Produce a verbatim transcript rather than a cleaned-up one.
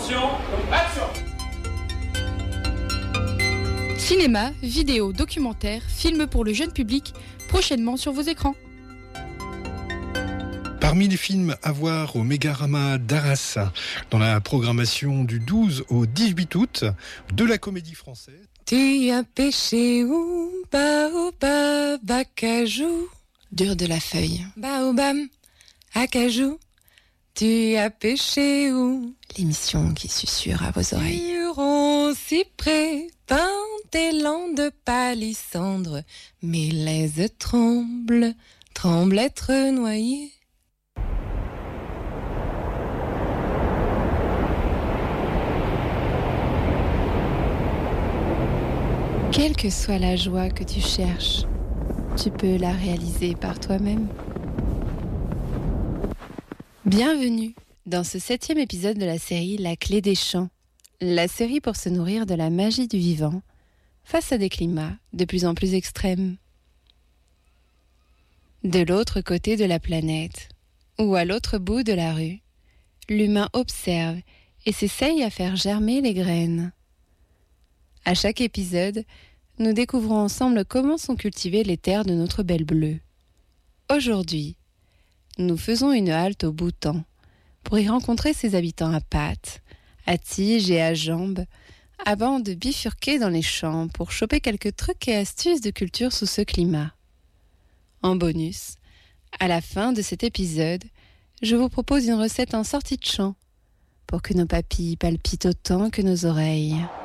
Attention, action! Cinéma, vidéo, documentaire, films pour le jeune public, prochainement sur vos écrans. Parmi les films à voir au Mégarama d'Arras, dans la programmation du douze au dix-huit août de la Comédie Française. Tu as pêché où? Baobab, acajou. Dur de la feuille. Baobab, acajou. Tu as pêché où? L'émission qui susurre à vos oreilles. Huron, cyprès, pin, élan de palissandre. Mes lèzes tremblent, tremblent être noyées. Quelle que soit la joie que tu cherches, tu peux la réaliser par toi-même. Bienvenue dans ce septième épisode de la série La Clé des Champs, la série pour se nourrir de la magie du vivant face à des climats de plus en plus extrêmes. De l'autre côté de la planète, ou à l'autre bout de la rue, l'humain observe et s'essaye à faire germer les graines. À chaque épisode, nous découvrons ensemble comment sont cultivées les terres de notre belle bleue. Aujourd'hui, nous faisons une halte au Bhoutan pour y rencontrer ses habitants à pattes, à tiges et à jambes, avant de bifurquer dans les champs pour choper quelques trucs et astuces de culture sous ce climat. En bonus, à la fin de cet épisode, je vous propose une recette en sortie de champ pour que nos papilles palpitent autant que nos oreilles.